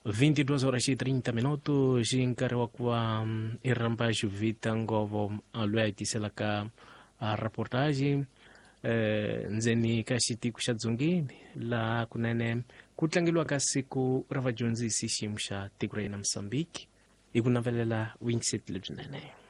22h30 xinkariwa kuwa irambaxo vita ngovo aloe tiselaka reportage ndzeni ka xitiko xa dzongeni laha kunene ku tlangeliwa ka siku ra vadyondzisi xiyimo xa tiko ra hina Mosambiki hi ku navelela wingiseti lebyinene.